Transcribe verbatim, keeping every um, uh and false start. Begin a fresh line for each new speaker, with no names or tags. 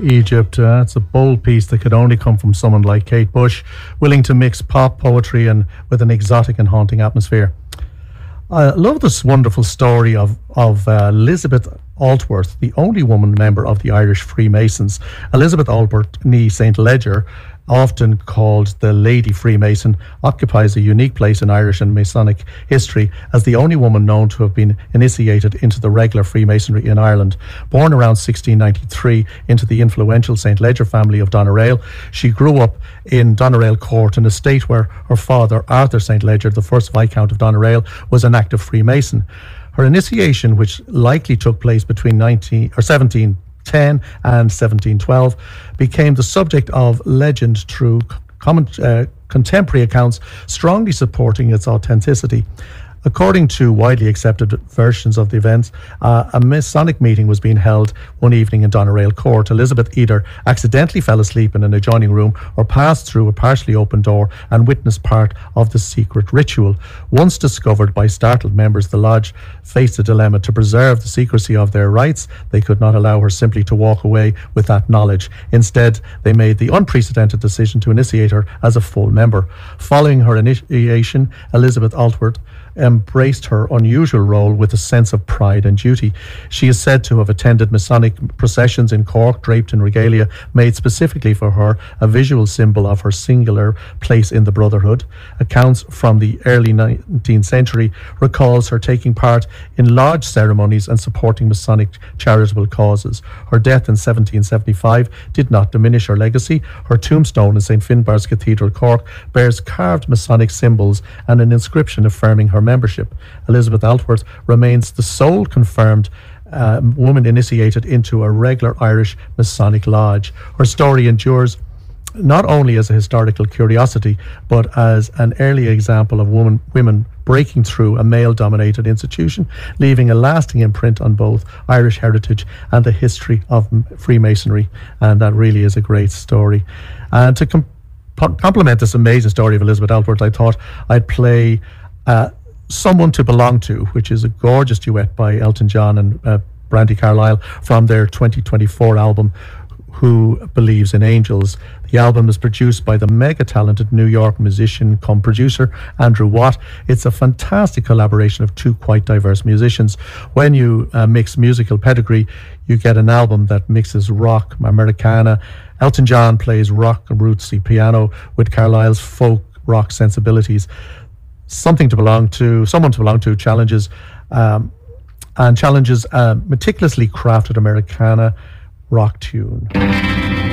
Egypt. Uh, it's a bold piece that could only come from someone like Kate Bush, willing to mix pop, poetry, and with an exotic and haunting atmosphere. I love this wonderful story of, of uh, Elizabeth Altworth, the only woman member of the Irish Freemasons. Elizabeth Altworth, née Saint Leger, often called the Lady Freemason, occupies a unique place in Irish and Masonic history as the only woman known to have been initiated into the regular Freemasonry in Ireland. Born around sixteen ninety-three into the influential Saint Leger family of Doneraile, she grew up in Doneraile Court, an estate where her father, Arthur Saint Leger, the first Viscount of Doneraile, was an active Freemason. Her initiation, which likely took place between nineteen or seventeen ten and seventeen twelve, became the subject of legend through common, uh, contemporary accounts strongly supporting its authenticity. According to widely accepted versions of the events, uh, a Masonic meeting was being held one evening in Doneraile Court. Elizabeth either accidentally fell asleep in an adjoining room or passed through a partially open door and witnessed part of the secret ritual. Once discovered by startled members, the lodge faced a dilemma. To preserve the secrecy of their rights, they could not allow her simply to walk away with that knowledge. Instead, they made the unprecedented decision to initiate her as a full member. Following her initiation, Elizabeth Altworth embraced her unusual role with a sense of pride and duty. She is said to have attended Masonic processions in Cork, draped in regalia made specifically for her, a visual symbol of her singular place in the Brotherhood. Accounts from the early nineteenth century recalls her taking part in lodge ceremonies and supporting Masonic charitable causes. Her death in seventeen seventy-five did not diminish her legacy. Her tombstone in Saint Finbarr's Cathedral, Cork, bears carved Masonic symbols and an inscription affirming her membership. Elizabeth Altworth remains the sole confirmed uh, woman initiated into a regular Irish Masonic lodge. Her story endures not only as a historical curiosity, but as an early example of woman, women breaking through a male-dominated institution, leaving a lasting imprint on both Irish heritage and the history of Freemasonry. And that really is a great story. And to com- complement this amazing story of Elizabeth Altworth, I thought I'd play uh, Someone to Belong To, which is a gorgeous duet by Elton John and uh, Brandy Carlisle from their twenty twenty-four album, Who Believes in Angels. The album is produced by the mega-talented New York musician cum producer Andrew Watt. It's a fantastic collaboration of two quite diverse musicians. When you uh, mix musical pedigree, you get an album that mixes rock, Americana. Elton John plays rock and rootsy piano with Carlisle's folk rock sensibilities. Something to belong to, someone to belong to challenges um, and challenges a meticulously crafted Americana rock tune.